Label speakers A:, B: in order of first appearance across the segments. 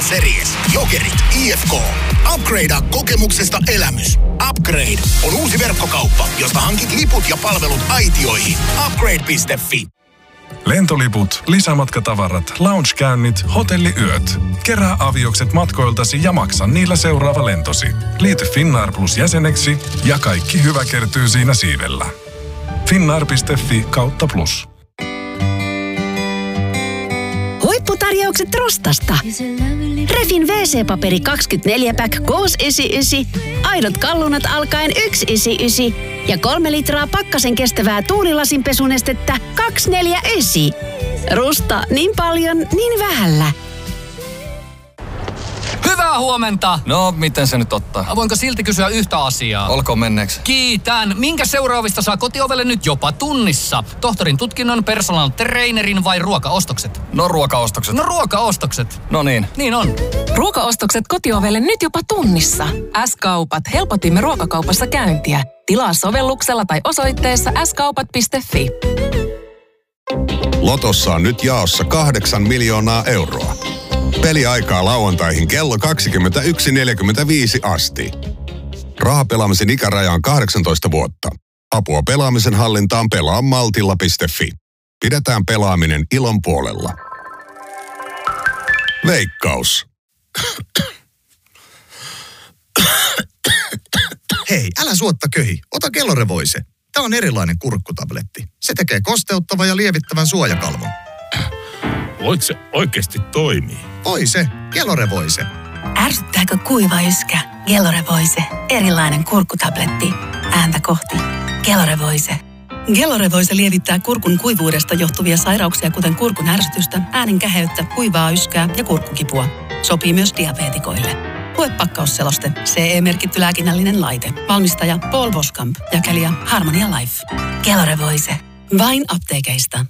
A: Series, Jokerit, IFK. Upgradea kokemuksesta elämys. Upgrade on uusi verkkokauppa, josta hankit liput ja palvelut aitioihin. Upgrade.fi.
B: Lentoliput, lisämatkatavarat, lounge-käynnit, hotelliyöt. Kerää aviokset matkoiltasi ja maksa niillä seuraava lentosi. Liity Finnair Plus jäseneksi ja kaikki hyvä kertyy siinä siivellä. Finnair.fi/plus.
C: Huipputarjoukset Rostasta. Refin WC-paperi 24-pack Koos 99, aidot kallunat alkaen 199 ja 3 litraa pakkasen kestävää tuulilasinpesunestettä 249. Rusta niin paljon, niin vähällä.
D: Hyvää huomenta!
E: No, miten se nyt ottaa?
D: Voinko silti kysyä yhtä asiaa?
E: Olkoon menneeksi.
D: Kiitän! Minkä seuraavista saa kotiovelle nyt jopa tunnissa? Tohtorin tutkinnon, personal trainerin vai ruokaostokset?
E: No, ruokaostokset.
D: No, ruokaostokset.
E: No niin.
D: Niin on.
F: Ruokaostokset kotiovelle nyt jopa tunnissa. S-kaupat. Helpotimme ruokakaupassa käyntiä. Tilaa sovelluksella tai osoitteessa skaupat.fi.
G: Lotossa on nyt jaossa 8 miljoonaa euroa. Peliaikaa lauantaihin kello 21.45 asti. Rahapelaamisen ikäraja on 18 vuotta. Apua pelaamisen hallintaan pelaa maltilla.fi. Pidetään pelaaminen ilon puolella. Veikkaus.
H: Hei, älä suotta köhi. Ota Kellorevoise. Tää on erilainen kurkkutabletti. Se tekee kosteuttavan ja lievittävän suojakalvon.
I: Voiko se oikeasti toimii?
H: Voi se. Kellorevoise.
F: Ärsyttääkö kuiva yskä? Kellorevoise. Erilainen kurkkutabletti. Ääntä kohti. Kellorevoise. Kellorevoise lievittää kurkun kuivuudesta johtuvia sairauksia, kuten kurkun ärsytystä, äänen käheyttä, kuivaa yskää ja kurkkukipua. Sopii myös diabeetikoille. Lue pakkausseloste. CE-merkitty lääkinnällinen laite. Valmistaja Paul Voskamp. Jakelija Harmonia Life. Kellorevoise. Vain apteekeista.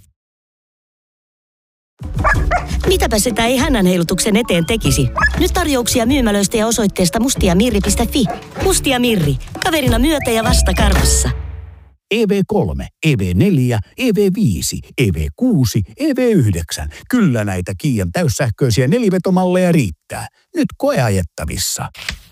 C: Mitäpä sitä ei hännänheilutuksen eteen tekisi? Nyt tarjouksia myymälöistä ja osoitteesta mustiamirri.fi. Mustia Mirri. Kaverina myötä ja vasta karvassa.
J: EV3, EV4, EV5, EV6, EV9. Kyllä näitä Kian täyssähköisiä nelivetomalleja riittää. Nyt koeajettavissa.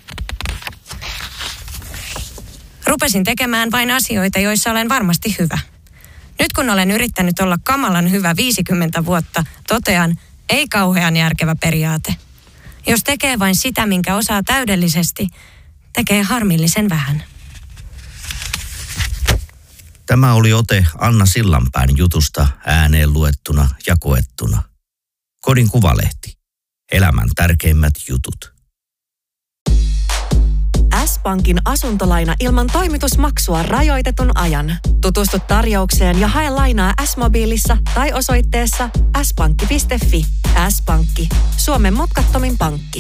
K: Rupesin tekemään vain asioita, joissa olen varmasti hyvä. Nyt kun olen yrittänyt olla kamalan hyvä 50 vuotta, totean, ei kauhean järkevä periaate. Jos tekee vain sitä, minkä osaa täydellisesti, tekee harmillisen vähän.
L: Tämä oli ote Anna Sillanpään jutusta ääneen luettuna ja koettuna. Kodin Kuvalehti. Elämän tärkeimmät jutut.
M: S-Pankin asuntolaina ilman toimitusmaksua rajoitetun ajan. Tutustu tarjoukseen ja hae lainaa S-mobiilissa tai osoitteessa s-pankki.fi. S-Pankki. Suomen mutkattomin pankki.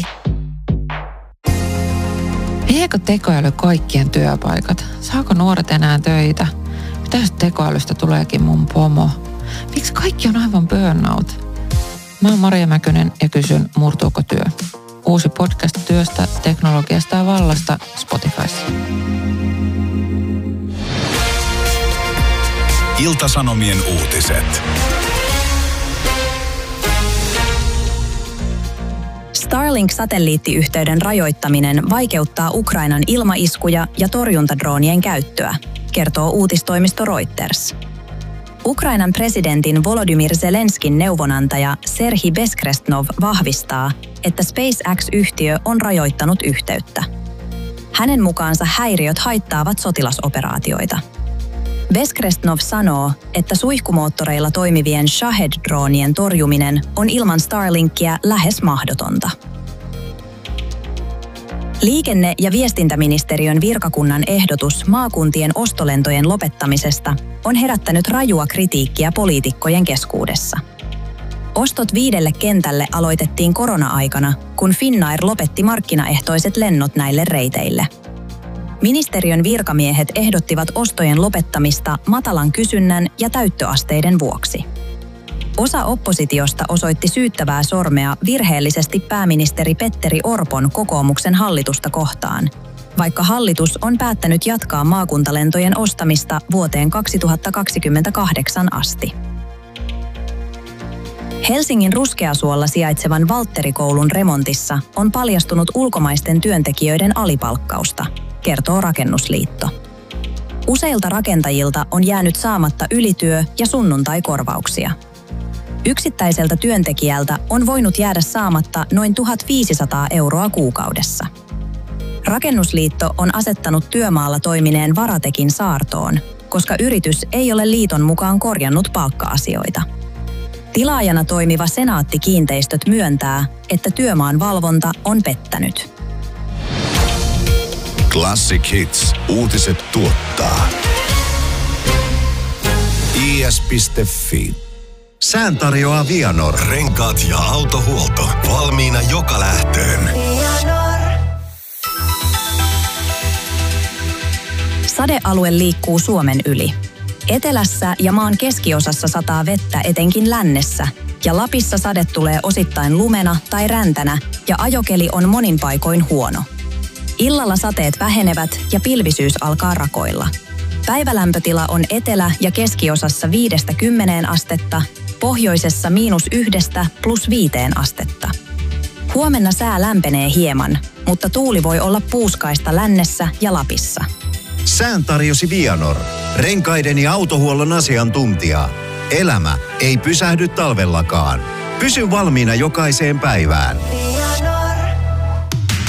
N: Viekö tekoäly kaikkien työpaikat? Saako nuoret enää töitä? Mitä jos tekoälystä tuleekin mun pomo? Miksi kaikki on aivan burnout? Mä oon Maria Mäkynen ja kysyn, murtuuko työ? Uusi podcast työstä, teknologiasta ja vallasta Spotifyssa.
B: Ilta-Sanomien uutiset.
O: Starlink-satelliittiyhteyden rajoittaminen vaikeuttaa Ukrainan ilmaiskuja ja torjuntadroonien käyttöä, kertoo uutistoimisto Reuters. Ukrainan presidentin Volodymyr Zelenskin neuvonantaja Serhii Bezkrestnov vahvistaa, että SpaceX-yhtiö on rajoittanut yhteyttä. Hänen mukaansa häiriöt haittaavat sotilasoperaatioita. Bezkrestnov sanoo, että suihkumoottoreilla toimivien Shahed-droonien torjuminen on ilman Starlinkia lähes mahdotonta. Liikenne- ja viestintäministeriön virkakunnan ehdotus maakuntien ostolentojen lopettamisesta on herättänyt rajua kritiikkiä poliitikkojen keskuudessa. Ostot 5 kentälle aloitettiin korona-aikana, kun Finnair lopetti markkinaehtoiset lennot näille reiteille. Ministeriön virkamiehet ehdottivat ostojen lopettamista matalan kysynnän ja täyttöasteiden vuoksi. Osa oppositiosta osoitti syyttävää sormea virheellisesti pääministeri Petteri Orpon kokoomuksen hallitusta kohtaan, vaikka hallitus on päättänyt jatkaa maakuntalentojen ostamista vuoteen 2028 asti. Helsingin Ruskeasuolla sijaitsevan Valtterikoulun remontissa on paljastunut ulkomaisten työntekijöiden alipalkkausta, kertoo Rakennusliitto. Useilta rakentajilta on jäänyt saamatta ylityö- ja sunnuntaikorvauksia. Yksittäiseltä työntekijältä on voinut jäädä saamatta noin 1 500 € kuukaudessa. Rakennusliitto on asettanut työmaalla toimineen Varatekin saartoon, koska yritys ei ole liiton mukaan korjannut palkka-asioita. Tilaajana toimiva Senaatti-kiinteistöt myöntää, että työmaan valvonta on pettänyt.
A: Classic Hits. Uutiset tuottaa. is.fi. Sään tarjoaa Vianor. Renkaat ja autohuolto. Valmiina joka lähtöön.
O: Sadealue liikkuu Suomen yli. Etelässä ja maan keskiosassa sataa vettä etenkin lännessä, ja Lapissa sade tulee osittain lumena tai räntänä, ja ajokeli on monin paikoin huono. Illalla sateet vähenevät ja pilvisyys alkaa rakoilla. Päivälämpötila on etelä- ja keskiosassa 5–10 astetta, pohjoisessa -1 + 5 astetta. Huomenna sää lämpenee hieman, mutta tuuli voi olla puuskaista lännessä ja Lapissa.
P: Sään tarjosi Vianor, renkaiden ja autohuollon asiantuntija. Elämä ei pysähdy talvellakaan. Pysy valmiina jokaiseen päivään.